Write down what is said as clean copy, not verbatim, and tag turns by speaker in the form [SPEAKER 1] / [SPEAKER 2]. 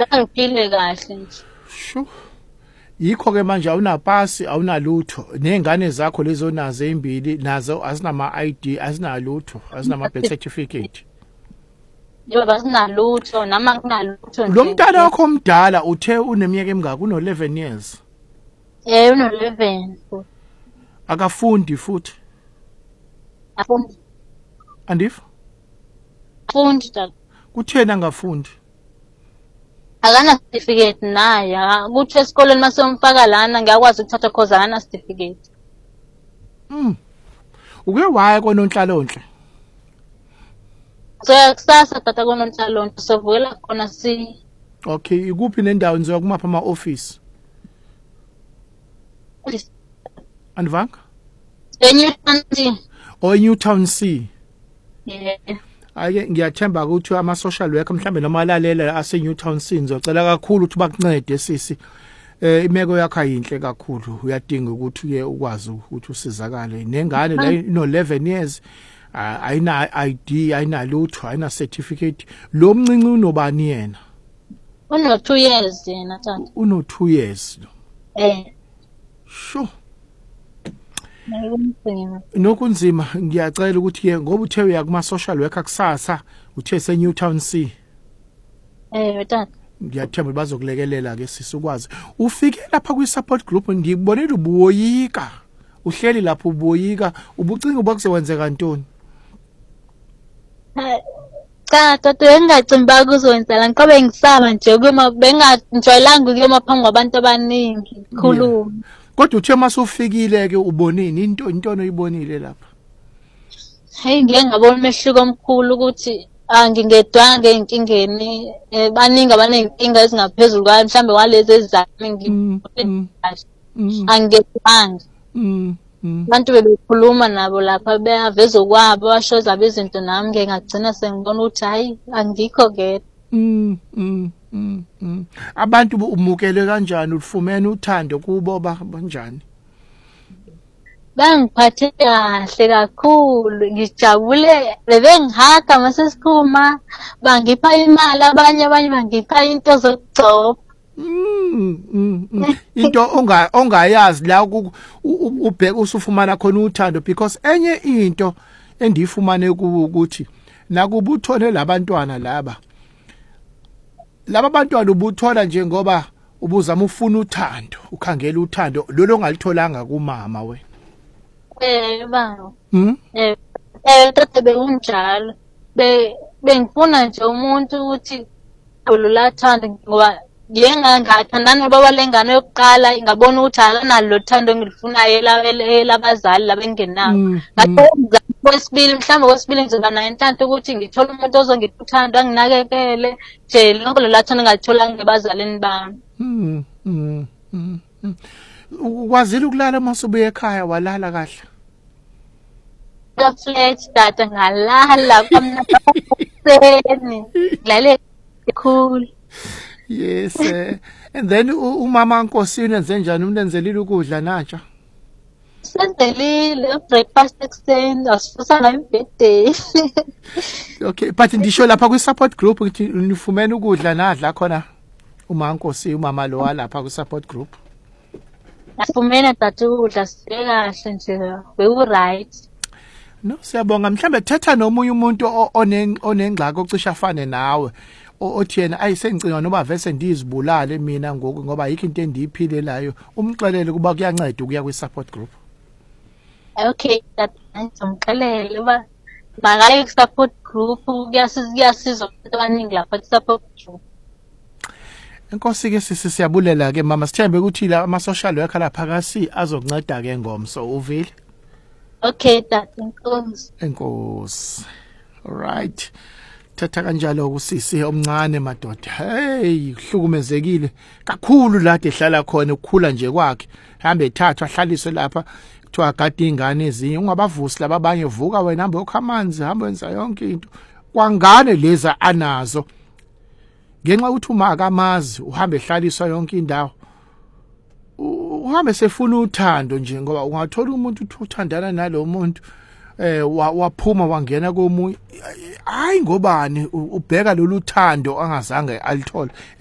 [SPEAKER 1] Angiphile kahle nje.
[SPEAKER 2] Sho. Yikho ke manje awunapasi, awunalutho. Nezingane zakho lezo nazo ezimbili nazo azinama ID, azinalutho, azinama birth certificate.
[SPEAKER 1] Yebo sinalutho nama kunalutho nje.
[SPEAKER 2] Lo mntana wakho omdala uthe uneminyaka emingaka uno 11 years.
[SPEAKER 1] Uno 11 futhi.
[SPEAKER 2] Akafundi futhi.
[SPEAKER 1] Afundi.
[SPEAKER 2] Andifu?
[SPEAKER 1] Afundi tata.
[SPEAKER 2] Kuthena ngafundi.
[SPEAKER 1] Akana certificate naye. Kuthi esikoleni masomfaka lana ngiyakwazi ukuthatha cause akana certificate.
[SPEAKER 2] Uke waya kononhlalonhle.
[SPEAKER 1] So kusasa tata kononhlalonhle sovukela khona si.
[SPEAKER 2] Okay, ikuphi nendawo nizoya kumapha ama office? Andivanga?
[SPEAKER 1] eNewton C.
[SPEAKER 2] Newtown C.
[SPEAKER 1] Yeah.
[SPEAKER 2] Ake ngiyathemba ukuthi ama social worker mhlambe noma alalela ase Newtown C ngizocela kakhulu ukuthi bakuncede sisi. Imeko yakho ayinhle kakhulu uyadinga ukuthi uye ukwazi ukuthi usizakale nengane la ino 11 years ayina ID ayina lutho ayina certificate lo mncinci unobani yena
[SPEAKER 1] Uno 2 years yena tata.
[SPEAKER 2] uno 2 years sho nokunzima ngiyacela ukuthi ke ngoba uthe uya kuma social worker kusasa uthe se Newtown C
[SPEAKER 1] tata.
[SPEAKER 2] Ngiyathemba bazokulekelela ke sisi ukwazi ufike lapha kwi support group ngikubonela ubuyoyika uhleli lapho ubuyoyika ubucinga ubakuzowenzeka ntoni
[SPEAKER 1] Cha tata engacimba kuzowenzela ngiqobe ngisaba nje kuma bengajoyelanga kuyoma phambi kwabantu abaningi khuluma
[SPEAKER 2] kodwa uthe masufikile ke ubonini into oyibonile lapha
[SPEAKER 1] Hey ngeke ngabona umehluko omkhulu ukuthi ngingedwanga einkingeni baningi abanenkinga ezingaphezulu kwami mhlambe walezi ezami angedwanga abantu bebekhuluma nabo lapha beyaveza okwabo bashoza bezinto nami ngeke ngagcina sengibona ukuthi hayi angikho gedwa
[SPEAKER 2] abantu umukele kanjani ufumene uthando kubo banjani
[SPEAKER 1] Bangiphathe kahle kakhulu ngijabule bebengihaga masesikhuma bangipha imali abanye bangipha into zokugcoba
[SPEAKER 2] into ongayazi la ubheka usufumana khona uthando because enye into endifumane ukuthi nakuba uthole labantwana laba bantwana ubuthola nje ngoba ubuzama ufuna uthando ukhangela uthando lolo ongalitholanga kumama wena
[SPEAKER 1] baba tata bekunjalo bengifuna nje umuntu ukuthi olulathanda ngoba ngiyengangathandana baba lengane yokuqala ingabona ukuthi akanalo lothando engilifunayo elabazali labengenayo kwesibili mhlawumbe kwesibili ngizoba nayo inhlanhla ukuthi ngithole umuntu ozongithanda anginakekele nje lonke lolathando ngalithola ngebazalini bami
[SPEAKER 2] ukwazile ukulala masubuye ekhaya walala kahle
[SPEAKER 1] flat tata ngalala kamnandi ngilale cool
[SPEAKER 2] yes and then umama Nkosini enze njani umnenzelile ukudla natsha
[SPEAKER 1] senzelile breakfast ekuseni asifusa na birthday
[SPEAKER 2] okay but ndisho lapha kwi support group ukuthi nifumene ukudla nadla khona uma Nkosi umama lo walapha ku support group
[SPEAKER 1] Afumene tata ukudla sikahle nje beku right
[SPEAKER 2] No siyabonga mhlambe thatha nomunye umuntu onengxaki ocisha afane nawe othi yena ayisengcinga noba vese ndizibulale mina ngoba yikho into endiyiphilelayo umxelele kuba kuyanceda ukuya kwi support group
[SPEAKER 1] Okay tata ngizomxelela uba makaye ku support group kuyasiza abantu abaningi lapha ku support group
[SPEAKER 2] Enkosi ke siyabulela ke mama sithembe ukuthi la ama social worker lapha kasi azokunceda ke ngomso uvile
[SPEAKER 1] Okay tata
[SPEAKER 2] Enkosi all right thatha kanjalo kusisi omncane madoda hey uhlukumezekile kakhulu la ehlala khona ukukhula nje kwakhe hambe ethathwa ahlaliswe lapha kuthiwa agade ingane ezinye ungabavusi laba abanye vuka wena hambe ukha amanzi hambe wenza yonke into kwangane leza anazo ngenxa ukuthi uma akamazi uhambe ehlaliswa yonke indawo uhambe sefuna uthando nje ngoba ungathola umuntu uthandana nalo muntu waphuma wangena komunye hayi ngobani ubheka lolu thando angazange alithola